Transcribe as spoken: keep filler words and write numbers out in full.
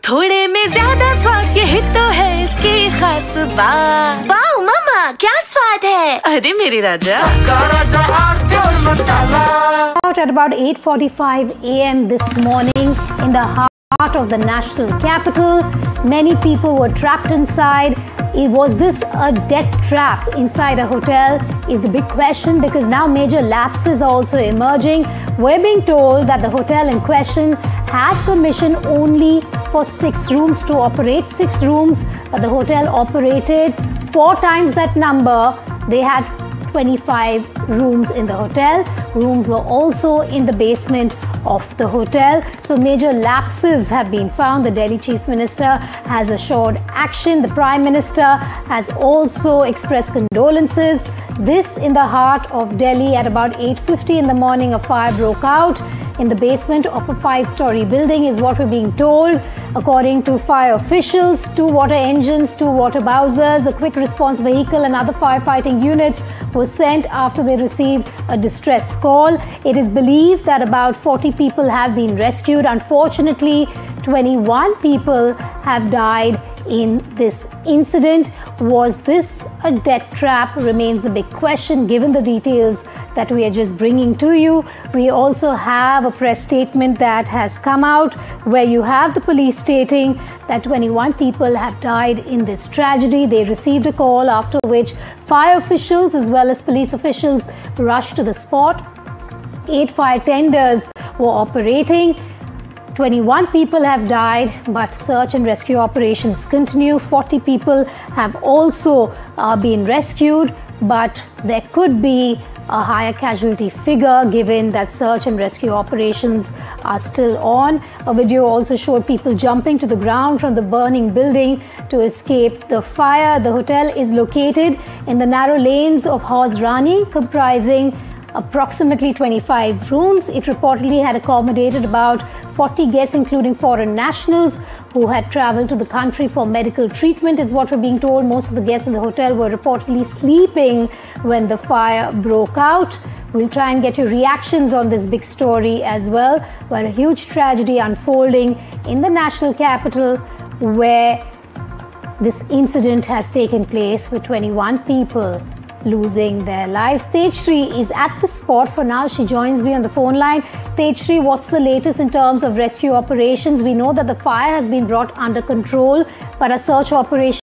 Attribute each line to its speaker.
Speaker 1: थोड़े में ज्यादा स्वाद, यही तो है इसकी खास बात।
Speaker 2: वाओ मम्मा, क्या स्वाद है।
Speaker 1: अरे मेरे राजा।
Speaker 3: Out at about eight forty-five a m this morning in the heart of the national capital, many people were trapped inside. Was this a death trap inside a hotel is the big question, because now major lapses are also emerging. We're being told that the hotel in question had permission only for six rooms to operate, six rooms, but the hotel operated four times that number. They had twenty-five rooms in the hotel. Rooms were also in the basement of the hotel. So major lapses have been found. The Delhi Chief Minister has assured action. The Prime Minister has also expressed condolences. This in the heart of Delhi at about eight fifty in the morning. A fire broke out in the basement of a five-story building is what we're being told. According to fire officials, two water engines, two water bowsers, a quick response vehicle and other firefighting units were sent after they received a distress call. It is believed that about forty people have been rescued. Unfortunately, twenty-one people have died in this incident. Was this a death trap remains the big question given the details that we are just bringing to you. We also have a press statement that has come out where you have the police stating that twenty-one people have died in this tragedy. They received a call, after which fire officials as well as police officials rushed to the spot. Eight fire tenders were operating. twenty-one people have died, but search and rescue operations continue. forty people have also uh, been rescued, but there could be a higher casualty figure given that search and rescue operations are still on. A video also showed people jumping to the ground from the burning building to escape the fire. The hotel is located in the narrow lanes of Hauz Rani, comprising approximately twenty-five rooms. It reportedly had accommodated about forty guests, including foreign nationals who had traveled to the country for medical treatment, is what we're being told. Most of the guests in the hotel were reportedly sleeping when the fire broke out. We'll try and get your reactions on this big story as well, where a huge tragedy unfolding in the national capital, where this incident has taken place with twenty-one people losing their lives. Tejashree is at the spot for now. She joins me on the phone line. Tejashree, what's the latest in terms of rescue operations? We know that the fire has been brought under control, but a search operation